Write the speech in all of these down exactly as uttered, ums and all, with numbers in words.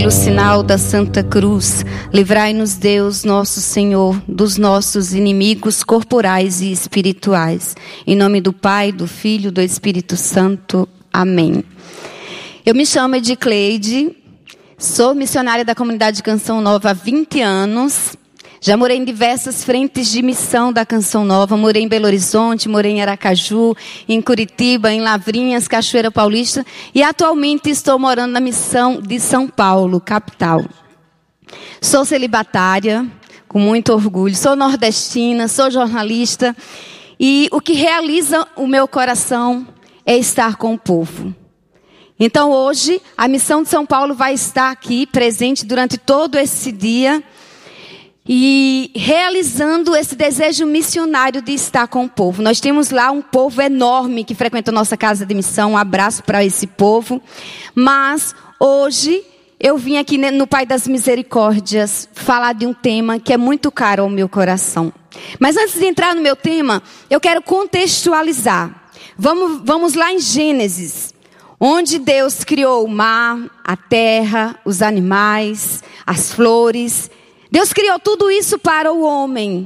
Pelo sinal da Santa Cruz, livrai-nos Deus, nosso Senhor, dos nossos inimigos corporais e espirituais. Em nome do Pai, do Filho e do Espírito Santo. Amém. Eu me chamo Edicleide, sou missionária da comunidade de Canção Nova há vinte anos. Já morei em diversas frentes de missão da Canção Nova. Morei em Belo Horizonte, morei em Aracaju, em Curitiba, em Lavrinhas, Cachoeira Paulista. E atualmente estou morando na missão de São Paulo, capital. Sou celibatária, com muito orgulho. Sou nordestina, sou jornalista. E o que realiza o meu coração é estar com o povo. Então hoje, a missão de São Paulo vai estar aqui, presente durante todo esse dia. E realizando esse desejo missionário de estar com o povo. Nós temos lá um povo enorme que frequenta a nossa casa de missão. Um abraço para esse povo. Mas hoje eu vim aqui no Pai das Misericórdias falar de um tema que é muito caro ao meu coração. Mas antes de entrar no meu tema, eu quero contextualizar. Vamos, vamos lá em Gênesis, onde Deus criou o mar, a terra, os animais, as flores. Deus criou tudo isso para o homem.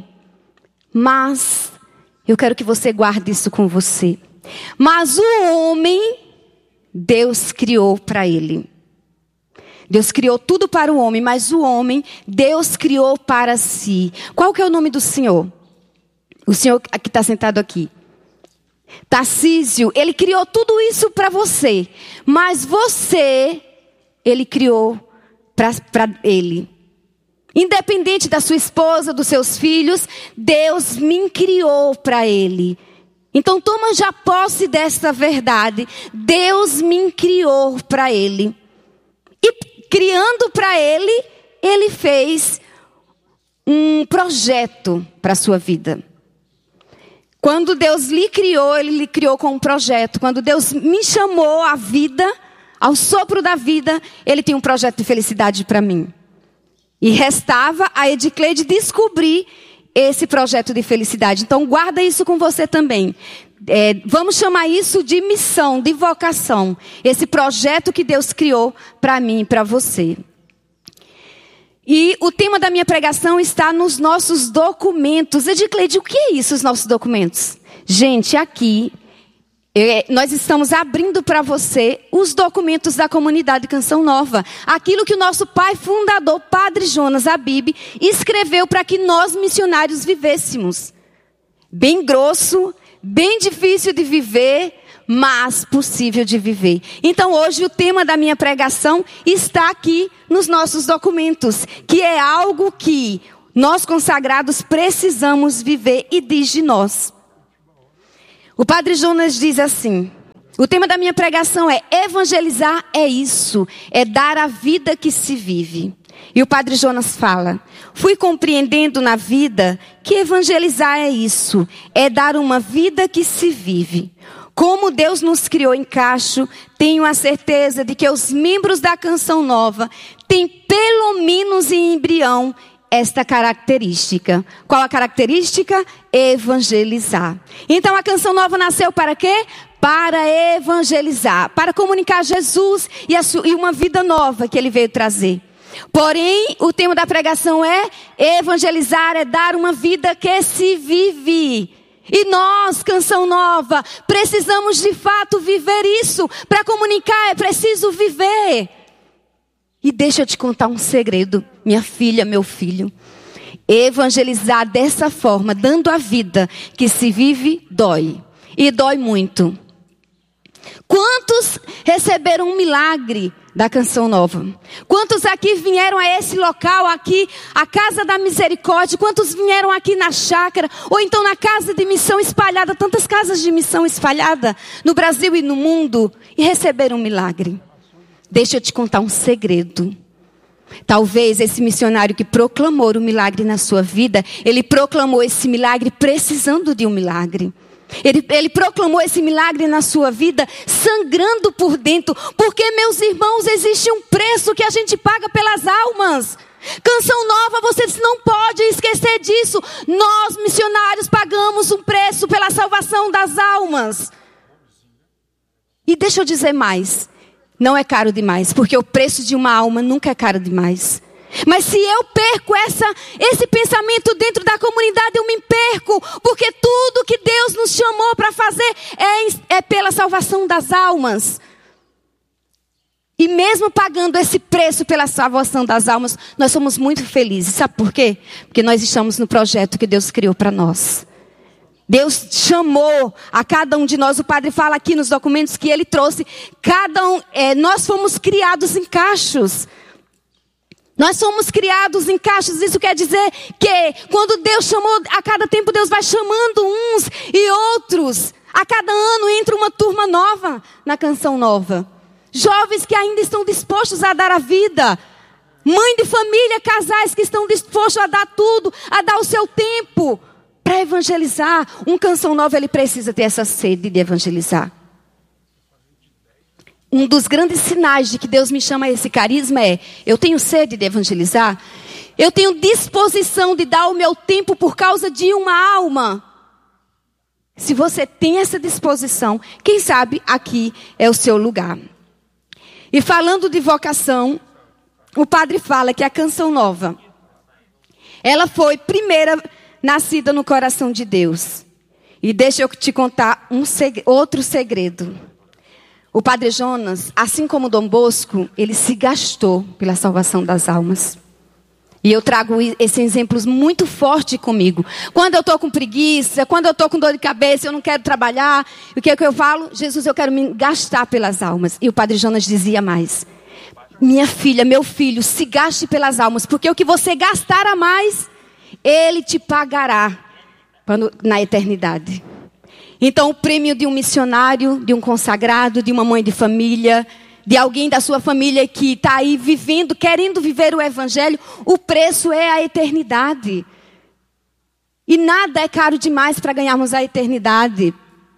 Mas eu quero que você guarde isso com você. Mas o homem, Deus criou para ele. Deus criou tudo para o homem, mas o homem, Deus criou para si. Qual que é o nome do Senhor? O Senhor que está sentado aqui. Tarcísio, ele criou tudo isso para você. Mas você, ele criou para ele. Independente da sua esposa, dos seus filhos, Deus me criou para ele. Então toma já posse dessa verdade. Deus me criou para ele. E criando para ele, ele fez um projeto para a sua vida. Quando Deus lhe criou, ele lhe criou com um projeto. Quando Deus me chamou à vida, ao sopro da vida, ele tem um projeto de felicidade para mim. E restava a Edicleide descobrir esse projeto de felicidade. Então guarda isso com você também. É, vamos chamar isso de missão, de vocação. Esse projeto que Deus criou para mim e para você. E o tema da minha pregação está nos nossos documentos. Edicleide, o que é isso, os nossos documentos? Gente, aqui nós estamos abrindo para você os documentos da comunidade Canção Nova. Aquilo que o nosso pai fundador, Padre Jonas Abib, escreveu para que nós missionários vivêssemos. Bem grosso, bem difícil de viver, mas possível de viver. Então hoje o tema da minha pregação está aqui nos nossos documentos, que é algo que nós consagrados precisamos viver e diz de nós. O Padre Jonas diz assim: o tema da minha pregação é evangelizar é isso, é dar a vida que se vive. E o Padre Jonas fala: fui compreendendo na vida que evangelizar é isso, é dar uma vida que se vive. Como Deus nos criou em cacho, tenho a certeza de que os membros da Canção Nova têm pelo menos em embrião esta característica. Qual a característica? Evangelizar. Então a Canção Nova nasceu para quê? Para evangelizar, para comunicar Jesus e, a sua, e uma vida nova que ele veio trazer. Porém, o tema da pregação é evangelizar, é dar uma vida que se vive. E nós, Canção Nova, precisamos de fato viver isso. Para comunicar é preciso viver. E deixa eu te contar um segredo, minha filha, meu filho. Evangelizar dessa forma, dando a vida que se vive, dói. E dói muito. Quantos receberam um milagre da Canção Nova? Quantos aqui vieram a esse local aqui, a Casa da Misericórdia? Quantos vieram aqui na chácara? Ou então na casa de missão espalhada, tantas casas de missão espalhada no Brasil e no mundo, e receberam um milagre? Deixa eu te contar um segredo. Talvez esse missionário que proclamou o milagre na sua vida, ele proclamou esse milagre precisando de um milagre. Ele, ele proclamou esse milagre na sua vida sangrando por dentro. Porque, meus irmãos, existe um preço que a gente paga pelas almas. Canção Nova, você não pode esquecer disso. Nós, missionários, pagamos um preço pela salvação das almas. E deixa eu dizer mais. não é caro demais, porque o preço de uma alma nunca é caro demais. Mas se eu perco essa, esse pensamento dentro da comunidade, eu me perco, porque tudo que Deus nos chamou para fazer é, é pela salvação das almas. E mesmo pagando esse preço pela salvação das almas, nós somos muito felizes. Sabe por quê? Porque nós estamos no projeto que Deus criou para nós. Deus chamou a cada um de nós. O Padre fala aqui nos documentos que ele trouxe. Cada um, é, nós fomos criados em cachos. Nós somos criados em cachos. Isso quer dizer que quando Deus chamou, a cada tempo Deus vai chamando uns e outros. A cada ano entra uma turma nova na Canção Nova. Jovens que ainda estão dispostos a dar a vida. Mãe de família, casais que estão dispostos a dar tudo, a dar o seu tempo para evangelizar. Um Canção Nova, ele precisa ter essa sede de evangelizar. Um dos grandes sinais de que Deus me chama a esse carisma é: eu tenho sede de evangelizar. Eu tenho disposição de dar o meu tempo por causa de uma alma. Se você tem essa disposição, quem sabe aqui é o seu lugar. E falando de vocação, o padre fala que a Canção Nova, ela foi primeira nascida no coração de Deus. E deixa eu te contar um seg- outro segredo. O Padre Jonas, assim como Dom Bosco, ele se gastou pela salvação das almas. E eu trago esses exemplos muito forte comigo. Quando eu estou com preguiça, quando eu estou com dor de cabeça, eu não quero trabalhar. O que é que eu falo? Jesus, eu quero me gastar pelas almas. E o Padre Jonas dizia mais: minha filha, meu filho, se gaste pelas almas. Porque o que você gastar a mais, Ele te pagará na eternidade. Então, o prêmio de um missionário, de um consagrado, de uma mãe de família, de alguém da sua família que está aí vivendo, querendo viver o evangelho, o preço é a eternidade. E nada é caro demais para ganharmos a eternidade.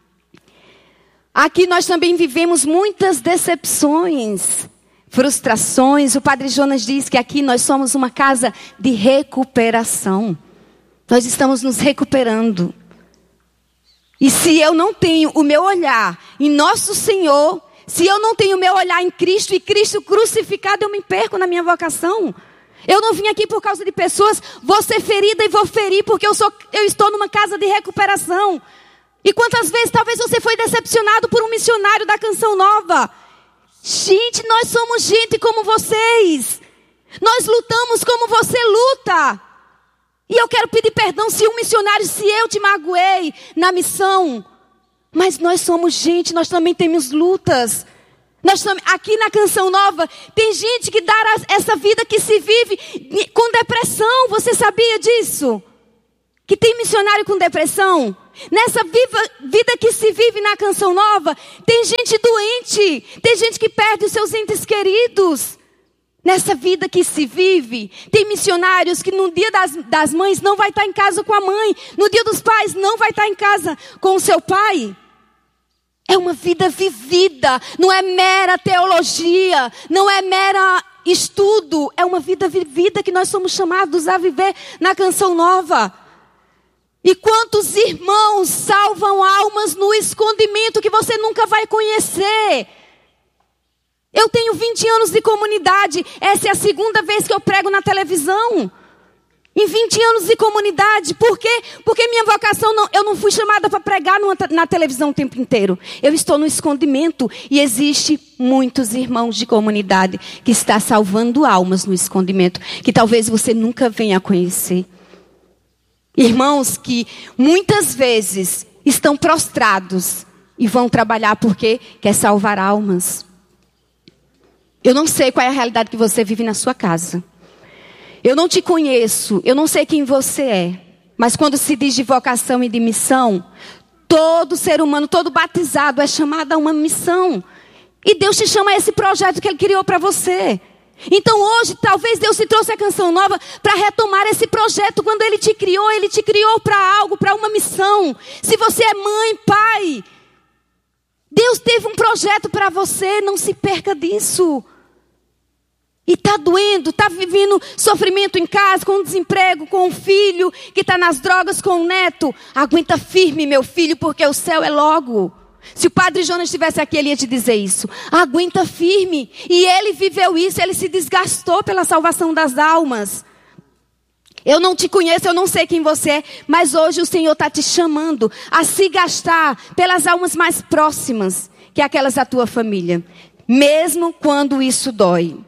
Aqui nós também vivemos muitas decepções, frustrações. O Padre Jonas diz que aqui nós somos uma casa de recuperação. Nós estamos nos recuperando. E se eu não tenho o meu olhar em nosso Senhor, se eu não tenho o meu olhar em Cristo e Cristo crucificado, eu me perco na minha vocação. Eu não vim aqui por causa de pessoas, vou ser ferida e vou ferir porque eu, sou, eu estou numa casa de recuperação. E quantas vezes talvez você foi decepcionado por um missionário da Canção Nova? Gente, nós somos gente como vocês. Nós lutamos como você luta. E eu quero pedir perdão se um missionário, se eu te magoei na missão. Mas nós somos gente, nós também temos lutas. Nós tam, aqui na Canção Nova, tem gente que dá essa vida que se vive com depressão. Você sabia disso? Que tem missionário com depressão? Nessa viva, vida que se vive na Canção Nova, tem gente doente. Tem gente que perde os seus entes queridos. Nessa vida que se vive, tem missionários que no dia das, das mães não vai estar em casa com a mãe. No dia dos pais não vai estar em casa com o seu pai. É uma vida vivida, não é mera teologia, não é mera estudo. É uma vida vivida que nós somos chamados a viver na Canção Nova. E quantos irmãos salvam almas no escondimento que você nunca vai conhecer? Eu tenho vinte anos de comunidade. Essa é a segunda vez que eu prego na televisão. Em vinte anos de comunidade. Por quê? Porque minha vocação, não, eu não fui chamada para pregar numa, na televisão o tempo inteiro. Eu estou no escondimento. E existe muitos irmãos de comunidade que estão salvando almas no escondimento. Que talvez você nunca venha a conhecer. Irmãos que muitas vezes estão prostrados e vão trabalhar porque quer salvar almas. Eu não sei qual é a realidade que você vive na sua casa. Eu não te conheço, eu não sei quem você é. Mas quando se diz de vocação e de missão, todo ser humano, todo batizado é chamado a uma missão. E Deus te chama a esse projeto que Ele criou para você. Então hoje, talvez Deus te trouxe a Canção Nova para retomar esse projeto. Quando Ele te criou, Ele te criou para algo, para uma missão. Se você é mãe, pai, Deus teve um projeto para você, não se perca disso. E está doendo, está vivendo sofrimento em casa, com desemprego, com um filho que está nas drogas, com um neto. Aguenta firme, meu filho, porque o céu é logo. Se o Padre Jonas estivesse aqui, ele ia te dizer isso. Aguenta firme. E ele viveu isso, ele se desgastou pela salvação das almas. Eu não te conheço, eu não sei quem você é, mas hoje o Senhor está te chamando a se gastar pelas almas mais próximas, que é aquelas da tua família. Mesmo quando isso dói.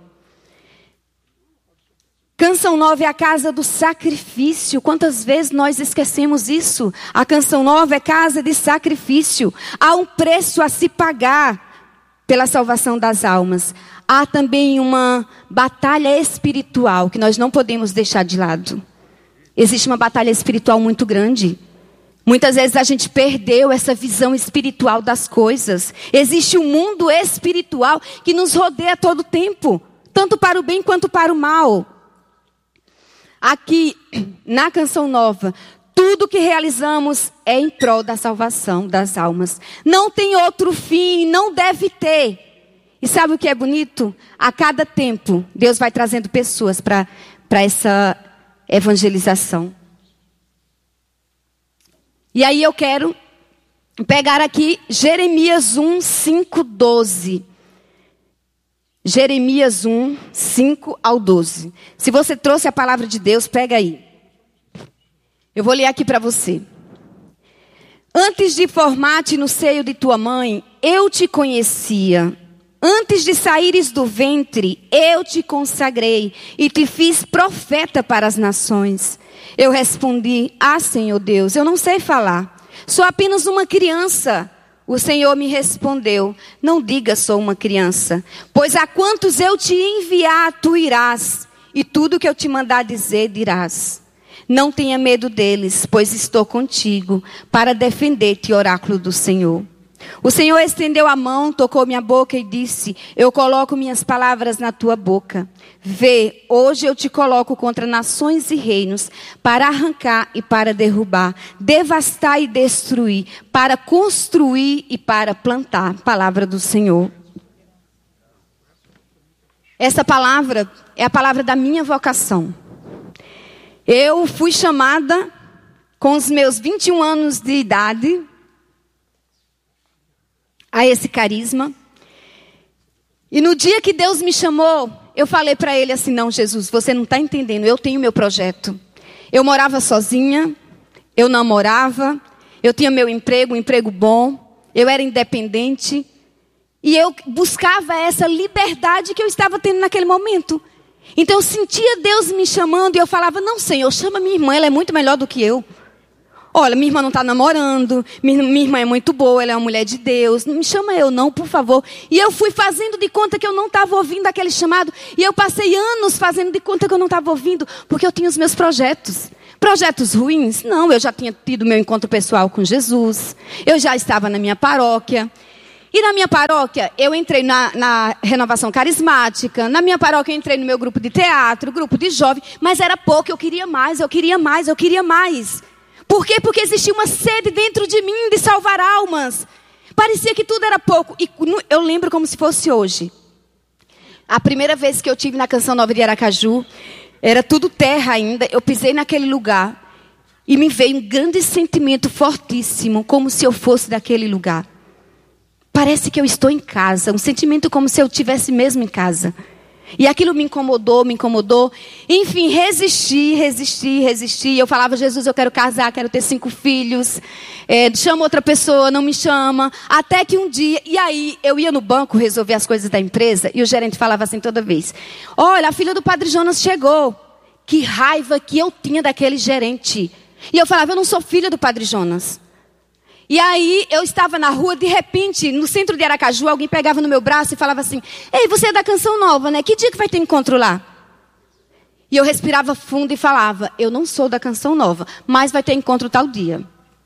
Canção nova é a casa do sacrifício. Quantas vezes nós esquecemos isso? A canção nova é casa de sacrifício. Há um preço a se pagar pela salvação das almas. Há também uma batalha espiritual que nós não podemos deixar de lado. Existe uma batalha espiritual muito grande. Muitas vezes a gente perdeu essa visão espiritual das coisas. Existe um mundo espiritual que nos rodeia a todo tempo, tanto para o bem quanto para o mal. Aqui, na Canção Nova, tudo que realizamos é em prol da salvação das almas. Não tem outro fim, não deve ter. E sabe o que é bonito? A cada tempo, Deus vai trazendo pessoas para para essa evangelização. E aí eu quero pegar aqui Jeremias um, cinco, doze. Jeremias um, cinco ao doze. Se você trouxe a palavra de Deus, pega aí. Eu vou ler aqui para você. Antes de formar-te no seio de tua mãe, eu te conhecia. Antes de saíres do ventre, eu te consagrei e te fiz profeta para as nações. Eu respondi, ah, Senhor Deus, eu não sei falar. Sou apenas uma criança. O Senhor me respondeu, não diga sou uma criança, pois a quantos eu te enviar, tu irás, e tudo que eu te mandar dizer, dirás. Não tenha medo deles, pois estou contigo, para defender-te, oráculo do Senhor. O Senhor estendeu a mão, tocou minha boca e disse, eu coloco minhas palavras na tua boca. Vê, hoje eu te coloco contra nações e reinos, para arrancar e para derrubar, devastar e destruir, para construir e para plantar. Palavra do Senhor. Essa palavra é a palavra da minha vocação. Eu fui chamada com os meus vinte e um anos de idade a esse carisma. E no dia que Deus me chamou, eu falei para ele assim, não, Jesus, você não está entendendo, eu tenho meu projeto. Eu morava sozinha, eu namorava, eu tinha meu emprego, um emprego bom, eu era independente. E eu buscava essa liberdade que eu estava tendo naquele momento. Então eu sentia Deus me chamando e eu falava, não, Senhor, chama minha irmã, ela é muito melhor do que eu. Olha, minha irmã não está namorando, minha, minha irmã é muito boa, ela é uma mulher de Deus. Não me chama eu não, por favor. E eu fui fazendo de conta que eu não estava ouvindo aquele chamado. E eu passei anos fazendo de conta que eu não estava ouvindo, porque eu tinha os meus projetos. Projetos ruins? Não, eu já tinha tido meu encontro pessoal com Jesus. Eu já estava na minha paróquia. E na minha paróquia, eu entrei na, na renovação carismática. Na minha paróquia, eu entrei no meu grupo de teatro, grupo de jovem. Mas era pouco, eu queria mais, eu queria mais, eu queria mais. Por quê? Porque existia uma sede dentro de mim de salvar almas. Parecia que tudo era pouco. E eu lembro como se fosse hoje. A primeira vez que eu tive na Canção Nova de Aracaju, era tudo terra ainda. Eu pisei naquele lugar e me veio um grande sentimento fortíssimo, como se eu fosse daquele lugar. Parece que eu estou em casa, um sentimento como se eu estivesse mesmo em casa. E aquilo me incomodou, me incomodou. Enfim, resisti, resisti, resisti. Eu falava, Jesus, eu quero casar, quero ter cinco filhos. É, chama outra pessoa, não me chama. Até que um dia, e aí eu ia no banco resolver as coisas da empresa. E o gerente falava assim toda vez. Olha, a filha do Padre Jonas chegou. Que raiva que eu tinha daquele gerente. E eu falava, eu não sou filha do Padre Jonas. E aí, eu estava na rua, de repente, no centro de Aracaju, alguém pegava no meu braço e falava assim, ei, você é da Canção Nova, né? Que dia que vai ter encontro lá? E eu respirava fundo e falava, eu não sou da Canção Nova, mas vai ter encontro tal dia.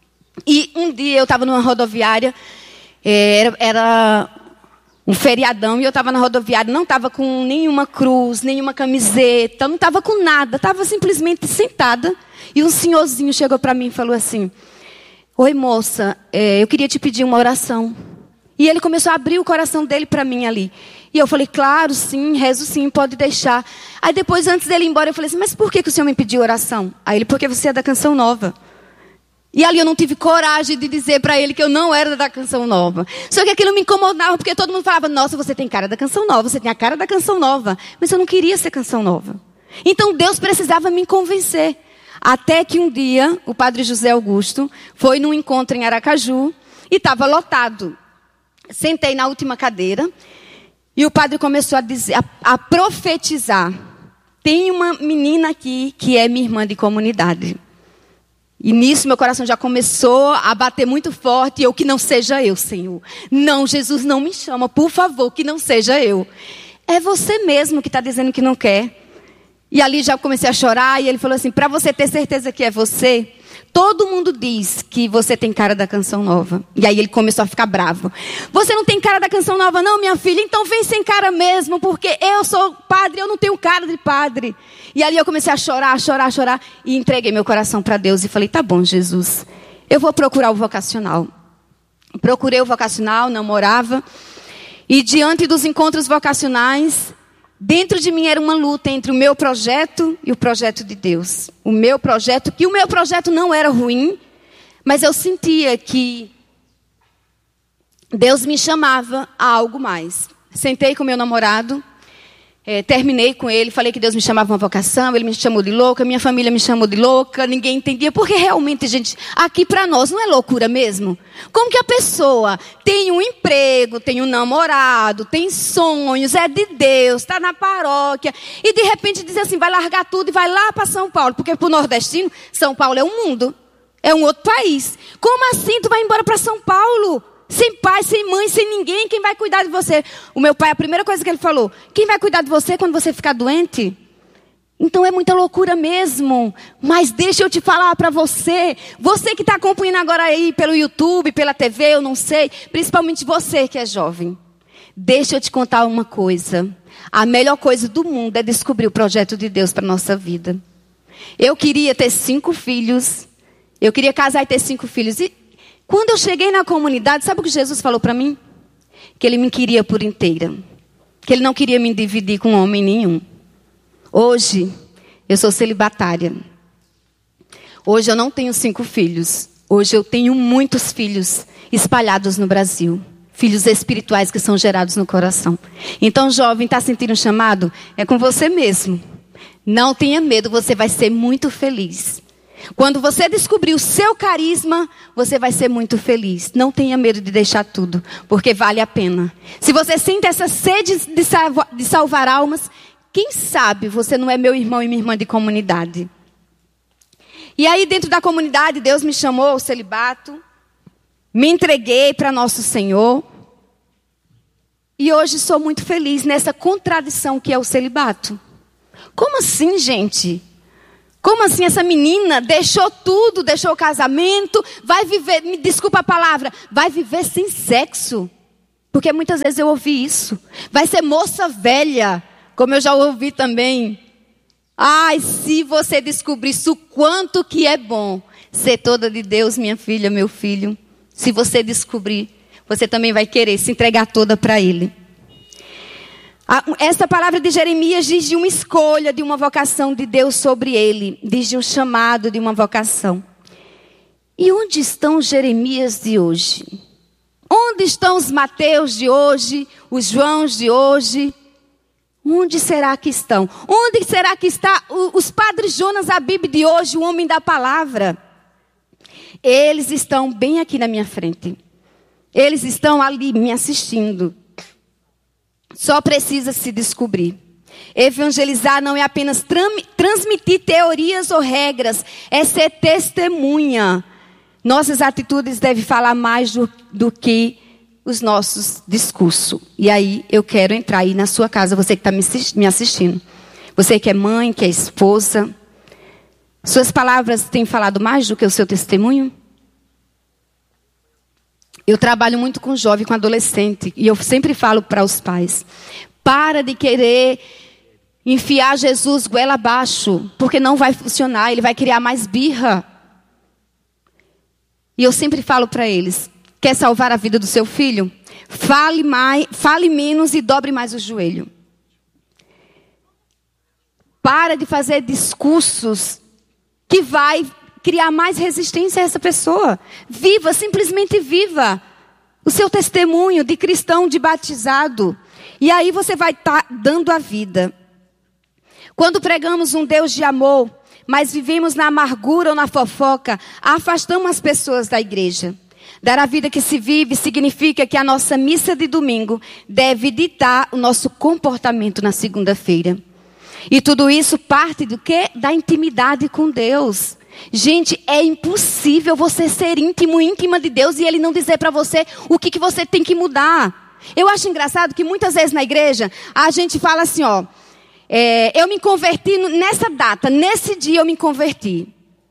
E um dia eu estava numa rodoviária, era, era um feriadão, e eu estava na rodoviária, não estava com nenhuma cruz, nenhuma camiseta, não estava com nada, estava simplesmente sentada. E um senhorzinho chegou para mim e falou assim, oi, moça, é, eu queria te pedir uma oração. E ele começou a abrir o coração dele para mim ali. E eu falei, claro, sim, rezo sim, pode deixar. Aí depois, antes dele ir embora, eu falei assim, mas por que, que o senhor me pediu oração? Aí ele, porque você é da Canção Nova. E ali eu não tive coragem de dizer para ele que eu não era da Canção Nova. Só que aquilo me incomodava, porque todo mundo falava, nossa, você tem cara da Canção Nova, você tem a cara da Canção Nova. Mas eu não queria ser Canção Nova. Então Deus precisava me convencer. Até que um dia, o padre José Augusto foi num encontro em Aracaju e estava lotado. Sentei na última cadeira e o padre começou a dizer, a, a profetizar. Tem uma menina aqui que é minha irmã de comunidade. E nisso meu coração já começou a bater muito forte. E eu, que não seja eu, Senhor. Não, Jesus, não me chama, por favor, que não seja eu. É você mesmo que está dizendo que não quer. E ali já comecei a chorar. E ele falou assim, para você ter certeza que é você, todo mundo diz que você tem cara da Canção Nova. E aí ele começou a ficar bravo. Você não tem cara da Canção Nova não, minha filha? Então vem sem cara mesmo, porque eu sou padre, eu não tenho cara de padre. E ali eu comecei a chorar, a chorar, a chorar. E entreguei meu coração para Deus e falei, tá bom, Jesus, eu vou procurar o vocacional. Procurei o vocacional, namorava. E diante dos encontros vocacionais, dentro de mim era uma luta entre o meu projeto e o projeto de Deus. O meu projeto, que o meu projeto não era ruim, mas eu sentia que Deus me chamava a algo mais. Sentei com meu namorado, é, terminei com ele, falei que Deus me chamava uma vocação, ele me chamou de louca, minha família me chamou de louca, ninguém entendia, porque realmente, gente, aqui para nós não é loucura mesmo? Como que a pessoa tem um emprego, tem um namorado, tem sonhos, é de Deus, está na paróquia, e de repente diz assim, vai largar tudo e vai lá para São Paulo, porque para o nordestino, São Paulo é um mundo, é um outro país. Como assim tu vai embora para São Paulo? Sem pai, sem mãe, sem ninguém, quem vai cuidar de você? O meu pai, a primeira coisa que ele falou, quem vai cuidar de você quando você ficar doente? Então é muita loucura mesmo. Mas deixa eu te falar para você, você que está acompanhando agora aí pelo YouTube, pela T V, eu não sei, principalmente você que é jovem. Deixa eu te contar uma coisa. A melhor coisa do mundo é descobrir o projeto de Deus para a nossa vida. Eu queria ter cinco filhos, eu queria casar e ter cinco filhos. E quando eu cheguei na comunidade, sabe o que Jesus falou para mim? Que ele me queria por inteira. Que ele não queria me dividir com homem nenhum. Hoje, eu sou celibatária. Hoje eu não tenho cinco filhos. Hoje eu tenho muitos filhos espalhados no Brasil. Filhos espirituais que são gerados no coração. Então, jovem, está sentindo um chamado? É com você mesmo. Não tenha medo, você vai ser muito feliz. Quando você descobrir o seu carisma, você vai ser muito feliz. Não tenha medo de deixar tudo, porque vale a pena. Se você sente essa sede de salvar, de salvar almas, quem sabe você não é meu irmão e minha irmã de comunidade. E aí dentro da comunidade, Deus me chamou ao celibato, me entreguei para nosso Senhor. E hoje sou muito feliz nessa contradição que é o celibato. Como assim, gente? Como assim essa menina deixou tudo, deixou o casamento, vai viver, me desculpa a palavra, vai viver sem sexo? Porque muitas vezes eu ouvi isso. Vai ser moça velha, como eu já ouvi também. Ai, se você descobrisse o quanto que é bom ser toda de Deus, minha filha, meu filho. Se você descobrir, você também vai querer se entregar toda para Ele. Essa palavra de Jeremias diz de uma escolha, de uma vocação de Deus sobre ele. Diz de um chamado, de uma vocação. E onde estão os Jeremias de hoje? Onde estão os Mateus de hoje? Os Joãos de hoje? Onde será que estão? Onde será que está os padres Jonas Abib de hoje, o homem da palavra? Eles estão bem aqui na minha frente. Eles estão ali me assistindo. Só precisa se descobrir. Evangelizar não é apenas transmitir teorias ou regras, é ser testemunha. Nossas atitudes devem falar mais do, do que os nossos discursos. E aí eu quero entrar aí na sua casa, você que está me assistindo. Você que é mãe, que é esposa. Suas palavras têm falado mais do que o seu testemunho? Eu trabalho muito com jovem, com adolescente. E eu sempre falo para os pais. Para de querer enfiar Jesus goela abaixo. Porque não vai funcionar. Ele vai criar mais birra. E eu sempre falo para eles. Quer salvar a vida do seu filho? Fale, mais, fale menos e dobre mais o joelho. Para de fazer discursos que vai criar mais resistência a essa pessoa. Viva, simplesmente viva o seu testemunho de cristão, de batizado. E aí você vai estar dando a vida. Quando pregamos um Deus de amor, mas vivemos na amargura ou na fofoca, afastamos as pessoas da igreja. Dar a vida que se vive significa que a nossa missa de domingo deve ditar o nosso comportamento na segunda-feira. E tudo isso parte do quê? Da intimidade com Deus. Gente, é impossível você ser íntimo, íntima de Deus e Ele não dizer para você o que, que você tem que mudar. Eu acho engraçado que muitas vezes na igreja a gente fala assim, ó, é, eu me converti nessa data, nesse dia eu me converti.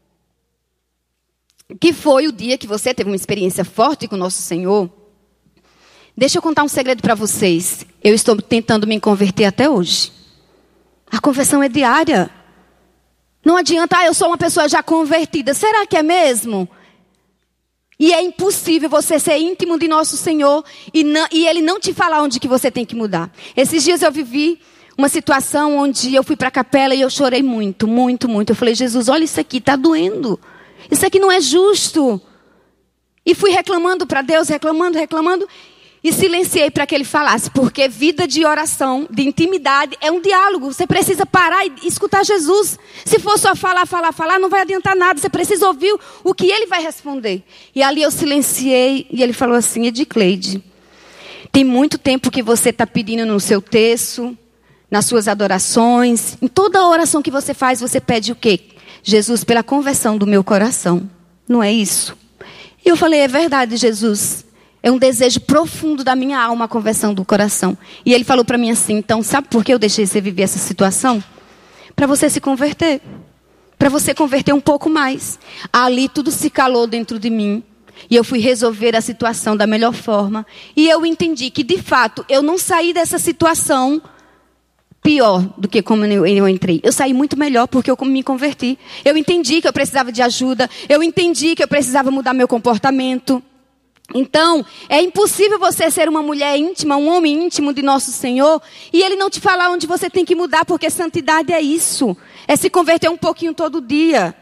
Que foi o dia que você teve uma experiência forte com o nosso Senhor. Deixa eu contar um segredo para vocês. Eu estou tentando me converter até hoje. A conversão é diária. Não adianta, ah, eu sou uma pessoa já convertida. Será que é mesmo? E é impossível você ser íntimo de nosso Senhor e, não, e Ele não te falar onde que você tem que mudar. Esses dias eu vivi uma situação onde eu fui para a capela e eu chorei muito, muito, muito. Eu falei, Jesus, olha isso aqui, está doendo. Isso aqui não é justo. E fui reclamando para Deus, reclamando, reclamando. E silenciei para que Ele falasse. Porque vida de oração, de intimidade, é um diálogo. Você precisa parar e escutar Jesus. Se for só falar, falar, falar, não vai adiantar nada. Você precisa ouvir o que Ele vai responder. E ali eu silenciei e Ele falou assim, Edicleide, tem muito tempo que você está pedindo no seu texto, nas suas adorações. Em toda oração que você faz, você pede o quê? Jesus, pela conversão do meu coração. Não é isso? E eu falei, é verdade, Jesus. É um desejo profundo da minha alma a conversão do coração. E Ele falou para mim assim, então sabe por que eu deixei você viver essa situação? Para você se converter. Para você converter um pouco mais. Ali tudo se calou dentro de mim. E eu fui resolver a situação da melhor forma. E eu entendi que de fato eu não saí dessa situação pior do que como eu, eu entrei. Eu saí muito melhor porque eu me converti. Eu entendi que eu precisava de ajuda. Eu entendi que eu precisava mudar meu comportamento. Então, é impossível você ser uma mulher íntima, um homem íntimo de nosso Senhor, e Ele não te falar onde você tem que mudar, porque santidade é isso. É se converter um pouquinho todo dia.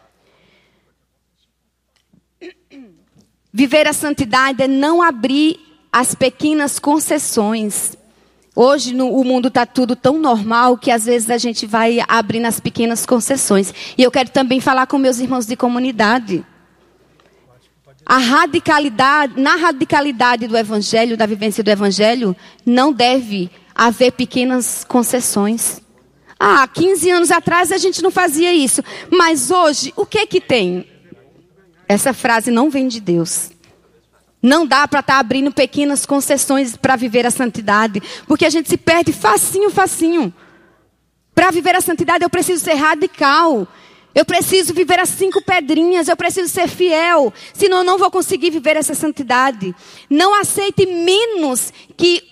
Viver a santidade é não abrir as pequenas concessões. Hoje no, o mundo está tudo tão normal que às vezes a gente vai abrindo as pequenas concessões. E eu quero também falar com meus irmãos de comunidade. A radicalidade, na radicalidade do Evangelho, da vivência do Evangelho, não deve haver pequenas concessões. Ah, quinze anos atrás a gente não fazia isso. Mas hoje, o que que tem? Essa frase não vem de Deus. Não dá para estar abrindo pequenas concessões para viver a santidade. Porque a gente se perde facinho, facinho. Para viver a santidade eu preciso ser radical. Eu preciso viver as cinco pedrinhas, eu preciso ser fiel, senão eu não vou conseguir viver essa santidade. Não aceite menos que